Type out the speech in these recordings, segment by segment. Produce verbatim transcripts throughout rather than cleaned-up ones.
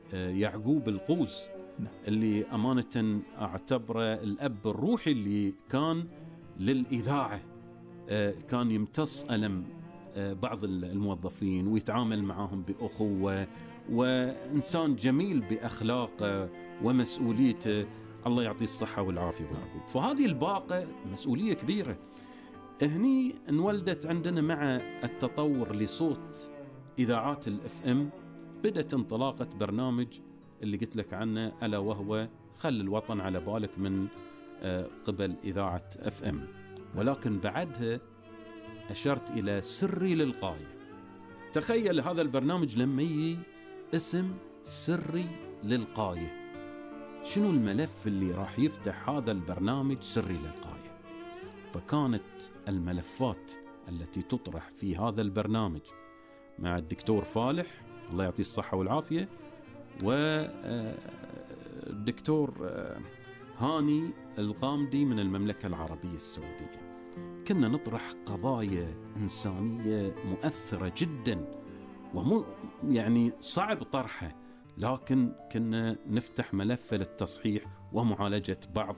يعقوب القوز اللي أمانة أعتبره الأب الروحي اللي كان للإذاعة. كان يمتص ألم بعض الموظفين ويتعامل معهم بأخوة، وإنسان جميل بأخلاقه ومسؤوليته، الله يعطيه الصحة والعافية والعقوب. فهذه الباقة مسؤولية كبيرة. هني انولدت عندنا مع التطور لصوت إذاعات الإف إم، بدأت انطلاقة برنامج اللي قلت لك عنه، ألا وهو خل الوطن على بالك، من قبل إذاعة إف إم. ولكن بعدها أشرت إلى سري للغاية. تخيل هذا البرنامج لما يجي اسم سري للغاية، شنو الملف اللي راح يفتح هذا البرنامج سري للغاية؟ فكانت الملفات التي تطرح في هذا البرنامج مع الدكتور فالح الله يعطيه الصحة والعافية، والدكتور هاني الغامدي من المملكة العربية السعودية. كنا نطرح قضايا إنسانية مؤثرة جدا، ومو يعني صعب طرحها، لكن كنا نفتح ملف للتصحيح ومعالجة بعض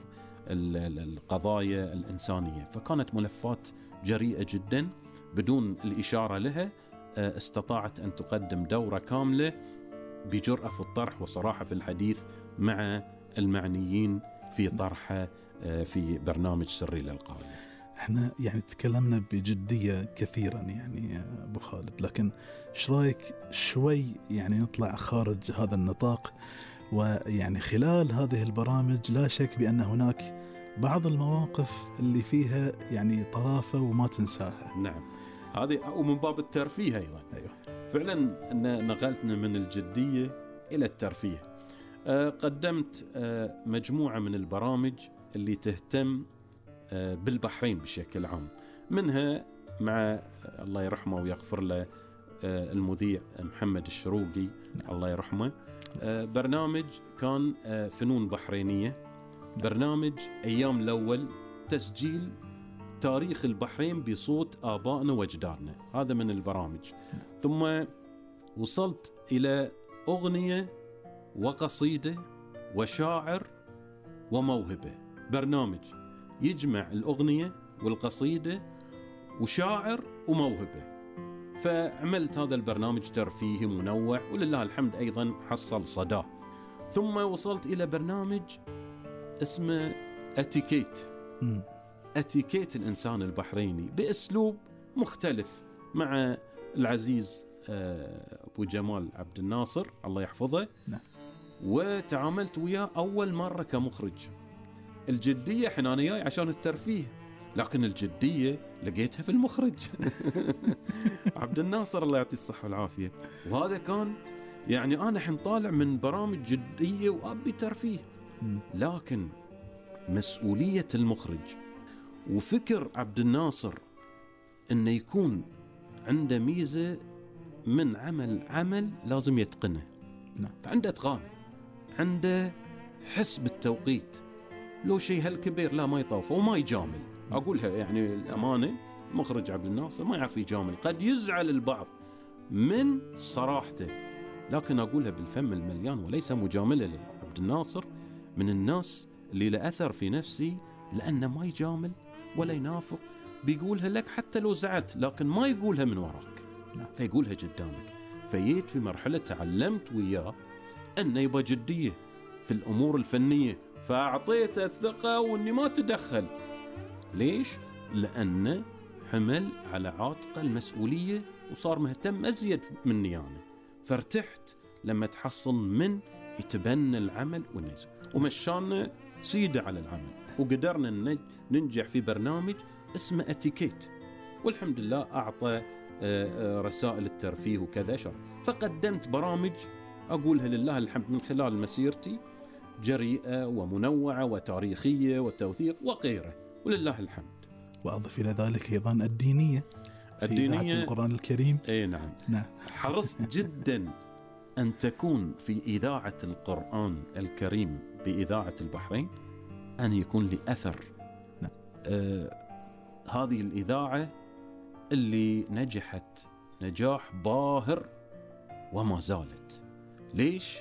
القضايا الإنسانية. فكانت ملفات جريئة جدا بدون الإشارة لها، استطاعت أن تقدم دورة كاملة بجرأة في الطرح وصراحة في الحديث مع المعنيين في طرحها في برنامج سري للغاية. احنا يعني تكلمنا بجدية كثيرا يعني أبو خالد، لكن ايش رايك شوي يعني نطلع خارج هذا النطاق؟ ويعني خلال هذه البرامج لا شك بأن هناك بعض المواقف اللي فيها يعني طرافة وما تنساها. نعم، هذه ومن باب الترفيه أيضا. أيوة. فعلا نقلتنا من الجدية إلى الترفيه. قدمت مجموعة من البرامج اللي تهتم بالبحرين بشكل عام، منها مع الله يرحمه ويغفر له المذيع محمد الشروقي الله يرحمه، برنامج كان فنون بحرينية، برنامج أيام الأول، تسجيل تاريخ البحرين بصوت آبائنا وأجدادنا، هذا من البرامج. ثم وصلت إلى أغنية وقصيدة وشاعر وموهبة، برنامج يجمع الأغنية والقصيدة وشاعر وموهبة. فعملت هذا البرنامج ترفيهي منوع ولله الحمد أيضا حصل صداه. ثم وصلت إلى برنامج اسمه أتيكيت، أتيكيت الإنسان البحريني بأسلوب مختلف مع العزيز أبو جمال عبد الناصر الله يحفظه. نعم. وتعاملت وياه أول مرة كمخرج. الجدية احنا أنا جاي عشان الترفيه، لكن الجدية لقيتها في المخرج عبد الناصر الله يعطيه الصحة والعافية. وهذا كان يعني أنا حين طالع من برامج جدية وأبي ترفيه، لكن مسؤولية المخرج وفكر عبد الناصر إنه يكون عنده ميزة من عمل عمل لازم يتقنه. فعنده إتقان، عنده حس بالتوقيت، لو شيء هالكبير لا ما يطوفه وما يجامل. أقولها يعني الأمانة، مخرج عبد الناصر ما يعرف يجامل، قد يزعل البعض من صراحته، لكن أقولها بالفم المليان وليس مجاملة لعبد الناصر، من الناس اللي له أثر في نفسي لأنه ما يجامل ولا ينافق، بيقولها لك حتى لو زعلت، لكن ما يقولها من وراك، فيقولها قدامك. فييت في مرحلة تعلمت وياه أنه يبقى جدية في الأمور الفنية، فأعطيته الثقة وأني ما تدخل. ليش؟ لأنه حمل على عاتقه المسؤولية وصار مهتم أزيد مني أنا، فارتحت لما تحصل من يتبنى العمل والنزل ومشانا سيدة على العمل، وقدرنا ننجح في برنامج اسمه أتيكيت، والحمد لله أعطى رسائل الترفيه وكذا شر. فقدمت برامج أقولها لله الحمد من خلال مسيرتي جريئة ومنوعة وتاريخية وتوثيق وغيره، ولله الحمد. وأضف إلى ذلك أيضا الدينية، الدينية القرآن الكريم. أي نعم. نعم. حرصت جدا أن تكون في إذاعة القرآن الكريم بإذاعة البحرين أن يكون لي أثر. نعم. آه هذه الإذاعة اللي نجحت نجاح باهر وما زالت. ليش؟